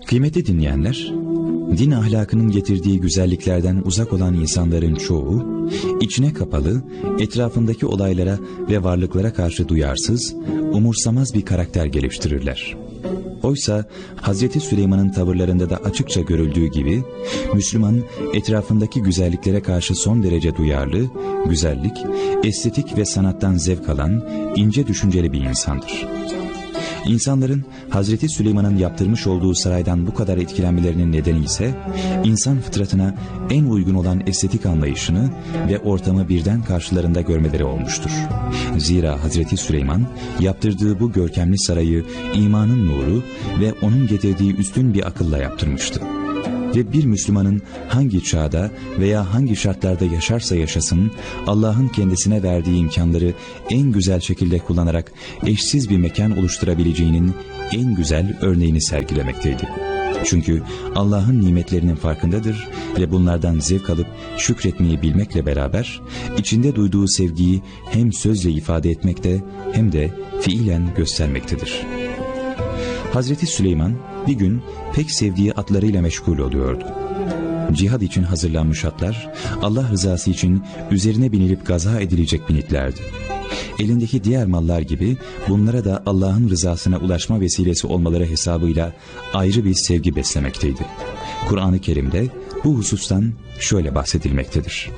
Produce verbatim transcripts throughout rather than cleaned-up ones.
Kıymetli dinleyenler, din ahlakının getirdiği güzelliklerden uzak olan insanların çoğu, içine kapalı, etrafındaki olaylara ve varlıklara karşı duyarsız, umursamaz bir karakter geliştirirler. Oysa Hazreti Süleyman'ın tavırlarında da açıkça görüldüğü gibi, Müslüman etrafındaki güzelliklere karşı son derece duyarlı, güzellik, estetik ve sanattan zevk alan, ince düşünceli bir insandır. İnsanların Hazreti Süleyman'ın yaptırmış olduğu saraydan bu kadar etkilenmelerinin nedeni ise insan fıtratına en uygun olan estetik anlayışını ve ortamı birden karşılarında görmeleri olmuştur. Zira Hazreti Süleyman yaptırdığı bu görkemli sarayı imanın nuru ve onun getirdiği üstün bir akılla yaptırmıştı. Ve bir Müslümanın hangi çağda veya hangi şartlarda yaşarsa yaşasın, Allah'ın kendisine verdiği imkanları en güzel şekilde kullanarak eşsiz bir mekan oluşturabileceğinin en güzel örneğini sergilemekteydi. Çünkü Allah'ın nimetlerinin farkındadır ve bunlardan zevk alıp şükretmeyi bilmekle beraber, içinde duyduğu sevgiyi hem sözle ifade etmekte hem de fiilen göstermektedir. Hazreti Süleyman bir gün pek sevdiği atlarıyla meşgul oluyordu. Cihad için hazırlanmış atlar, Allah rızası için üzerine binilip gaza edilecek binitlerdi. Elindeki diğer mallar gibi bunlara da Allah'ın rızasına ulaşma vesilesi olmaları hesabıyla ayrı bir sevgi beslemekteydi. Kur'an-ı Kerim'de bu husustan şöyle bahsedilmektedir.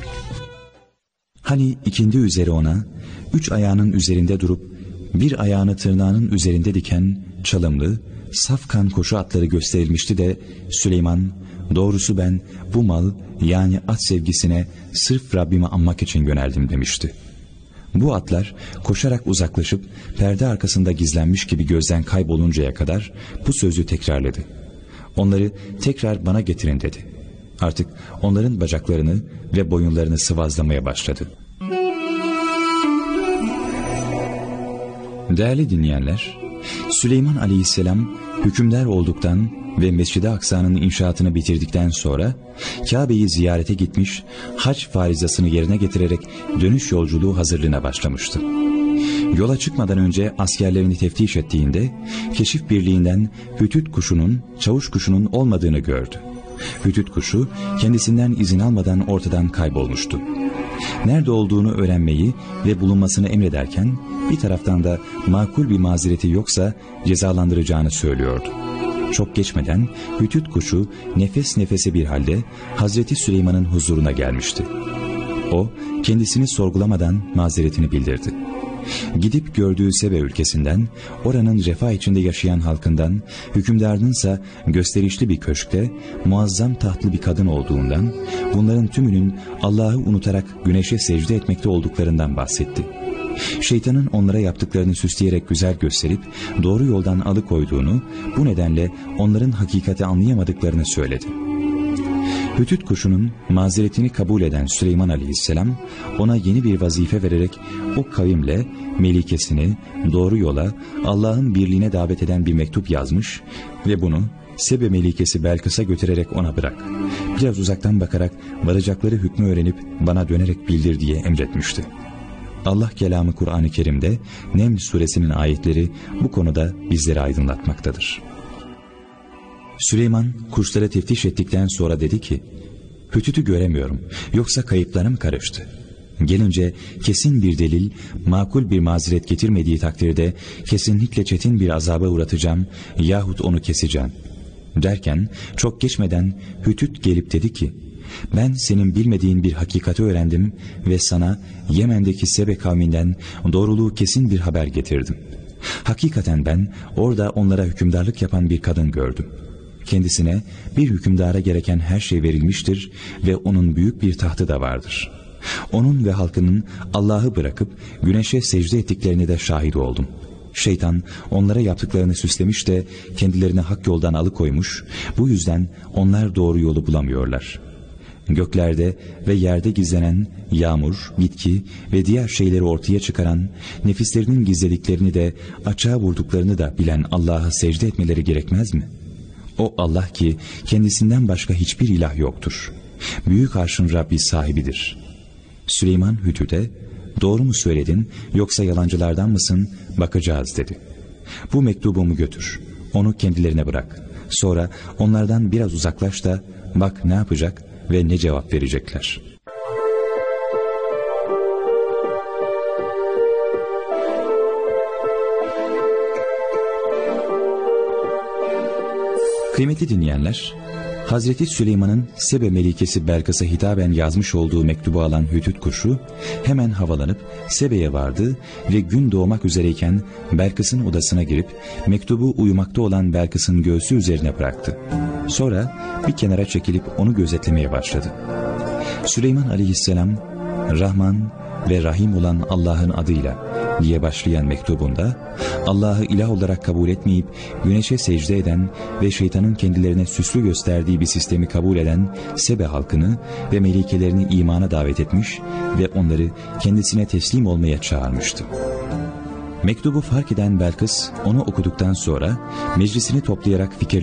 Hani ikindi üzeri ona, üç ayağının üzerinde durup, bir ayağını tırnağının üzerinde diken, çalımlı, safkan koşu atları gösterilmişti de Süleyman, doğrusu ben bu mal yani at sevgisine sırf Rabbimi anmak için yöneldim demişti. Bu atlar koşarak uzaklaşıp perde arkasında gizlenmiş gibi gözden kayboluncaya kadar bu sözü tekrarladı. Onları tekrar bana getirin dedi. Artık onların bacaklarını ve boyunlarını sıvazlamaya başladı. Değerli dinleyenler, Süleyman Aleyhisselam hükümdar olduktan ve Mescid-i Aksa'nın inşaatını bitirdikten sonra Kabe'yi ziyarete gitmiş, hac farizasını yerine getirerek dönüş yolculuğu hazırlığına başlamıştı. Yola çıkmadan önce askerlerini teftiş ettiğinde keşif birliğinden hütüt kuşunun, çavuş kuşunun olmadığını gördü. Hütüt kuşu kendisinden izin almadan ortadan kaybolmuştu. Nerede olduğunu öğrenmeyi ve bulunmasını emrederken bir taraftan da makul bir mazereti yoksa cezalandıracağını söylüyordu. Çok geçmeden hütüt kuşu nefes nefese bir halde Hazreti Süleyman'ın huzuruna gelmişti. O kendisini sorgulamadan mazeretini bildirdi. Gidip gördüğü Sebe ülkesinden, oranın refah içinde yaşayan halkından, hükümdarınınsa gösterişli bir köşkte, muazzam tahtlı bir kadın olduğundan, bunların tümünün Allah'ı unutarak güneşe secde etmekte olduklarından bahsetti. Şeytanın onlara yaptıklarını süsleyerek güzel gösterip doğru yoldan alıkoyduğunu, bu nedenle onların hakikati anlayamadıklarını söyledi. Hütüt kuşunun mazeretini kabul eden Süleyman Aleyhisselam ona yeni bir vazife vererek o kavimle melikesini doğru yola, Allah'ın birliğine davet eden bir mektup yazmış ve bunu Sebe melikesi Belkıs'a götürerek ona bırak. Biraz uzaktan bakarak varacakları hükmü öğrenip bana dönerek bildir diye emretmişti. Allah kelamı Kur'an-ı Kerim'de Neml suresinin ayetleri bu konuda bizleri aydınlatmaktadır. Süleyman kuşları teftiş ettikten sonra dedi ki, Hütüt'ü göremiyorum, yoksa kayıplarım karıştı. Gelince kesin bir delil, makul bir mazeret getirmediği takdirde kesinlikle çetin bir azaba uğratacağım yahut onu keseceğim. Derken çok geçmeden Hütüt gelip dedi ki, ben senin bilmediğin bir hakikati öğrendim ve sana Yemen'deki Sebe kavminden doğruluğu kesin bir haber getirdim. Hakikaten ben orada onlara hükümdarlık yapan bir kadın gördüm. Kendisine bir hükümdara gereken her şey verilmiştir ve onun büyük bir tahtı da vardır. Onun ve halkının Allah'ı bırakıp güneşe secde ettiklerine de şahit oldum. Şeytan onlara yaptıklarını süslemiş de kendilerini hak yoldan alıkoymuş, bu yüzden onlar doğru yolu bulamıyorlar. Göklerde ve yerde gizlenen yağmur, bitki ve diğer şeyleri ortaya çıkaran, nefislerinin gizlediklerini de açığa vurduklarını da bilen Allah'a secde etmeleri gerekmez mi? O Allah ki kendisinden başka hiçbir ilah yoktur. Büyük arşın Rabbi sahibidir. Süleyman Hütüt'e, doğru mu söyledin yoksa yalancılardan mısın, bakacağız dedi. Bu mektubumu götür, onu kendilerine bırak. Sonra onlardan biraz uzaklaş da bak ne yapacak ve ne cevap verecekler. Kıymetli dinleyenler, Hazreti Süleyman'ın Sebe Melikesi Belkıs'a hitaben yazmış olduğu mektubu alan Hüdhüd kuşu hemen havalanıp Sebe'ye vardı ve gün doğmak üzereyken Belkıs'ın odasına girip mektubu uyumakta olan Belkıs'ın göğsü üzerine bıraktı. Sonra bir kenara çekilip onu gözetlemeye başladı. Süleyman Aleyhisselam, Rahman ve Rahim olan Allah'ın adıyla diye başlayan mektubunda Allah'ı ilah olarak kabul etmeyip güneşe secde eden ve şeytanın kendilerine süslü gösterdiği bir sistemi kabul eden Sebe halkını ve melikelerini imana davet etmiş ve onları kendisine teslim olmaya çağırmıştı. Mektubu fark eden Belkıs onu okuduktan sonra meclisini toplayarak fikir